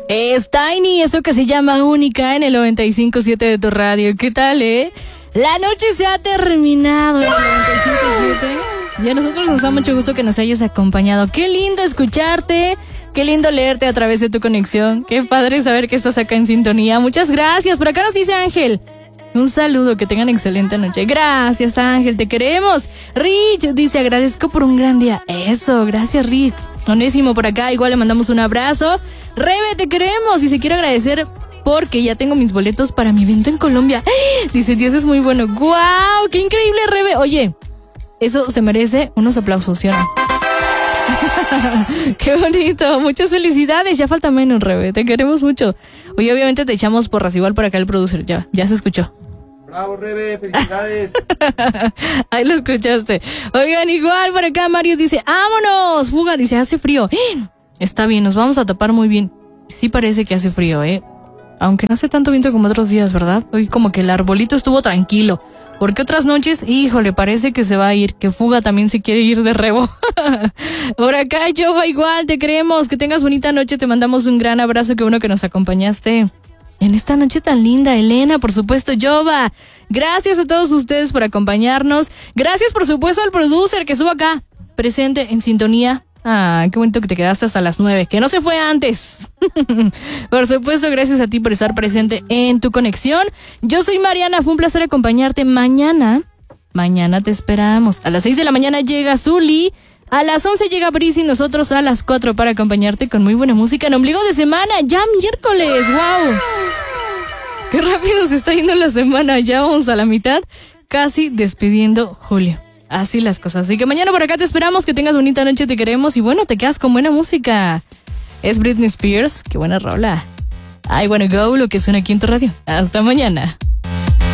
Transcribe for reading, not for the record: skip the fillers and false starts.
Es Tiny, eso que se llama Única en el 95.7 de tu radio. ¿Qué tal, La noche se ha terminado en el 95.7. Y a nosotros nos da mucho gusto que nos hayas acompañado. Qué lindo escucharte, qué lindo leerte a través de tu conexión. Qué padre saber que estás acá en sintonía. Muchas gracias. Por acá nos dice Ángel. Un saludo, que tengan excelente noche. Gracias, Ángel, te queremos. Rich dice, agradezco por un gran día. Eso, gracias, Rich. Onésimo por acá, igual le mandamos un abrazo. Rebe, te queremos y se quiere agradecer porque ya tengo mis boletos para mi evento en Colombia. Dice, Dios es muy bueno. ¡Guau! ¡Qué increíble, Rebe! Oye, eso se merece unos aplausos, ¿sí o no? ¡Qué bonito! Muchas felicidades. Ya falta menos, Rebe. Te queremos mucho. Oye, obviamente te echamos porras. Igual por acá el producer. Ya se escuchó. ¡Bravo, Rebe! ¡Felicidades! Ahí lo escuchaste. Oigan, igual por acá Mario dice, ¡vámonos! Fuga, dice, hace frío. Está bien, nos vamos a tapar muy bien. Sí parece que hace frío, aunque no hace tanto viento como otros días, ¿verdad? Hoy como que el arbolito estuvo tranquilo. Porque otras noches, híjole, parece que se va a ir. Que Fuga también se quiere ir de rebo. Por acá, Jova, igual, te queremos. Que tengas bonita noche, te mandamos un gran abrazo. Qué bueno que nos acompañaste en esta noche tan linda. Elena, por supuesto, Jova. Gracias a todos ustedes por acompañarnos. Gracias, por supuesto, al producer que estuvo acá, presente, en sintonía. Ah, qué bonito que te quedaste hasta las 9, que no se fue antes. Por supuesto, gracias a ti por estar presente en tu conexión. Yo soy Mariana, fue un placer acompañarte. Mañana te esperamos. A las 6 de la mañana llega Zuli, a las 11 llega Brice y nosotros a las 4 para acompañarte con muy buena música en ombligo de semana, ya miércoles. ¡Wow! Qué rápido se está yendo la semana, ya vamos a la mitad, casi despidiendo julio. Así las cosas. Así que mañana por acá te esperamos. Que tengas bonita noche, te queremos. Y bueno, te quedas con buena música. Es Britney Spears. Qué buena rola. I Wanna Go, lo que suena aquí en tu radio. Hasta mañana.